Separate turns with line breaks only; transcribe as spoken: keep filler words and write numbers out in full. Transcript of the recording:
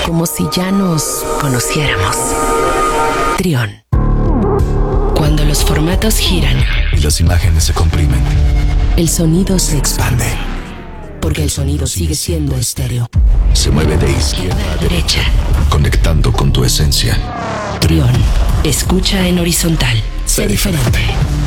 como si ya nos conociéramos. Trión. Cuando los formatos giran
y las imágenes se comprimen,
el sonido se expande.
Porque el sonido sigue siendo estéreo. Se mueve de izquierda a derecha, conectando con tu esencia.
Trión. Escucha en horizontal.
Sé diferente.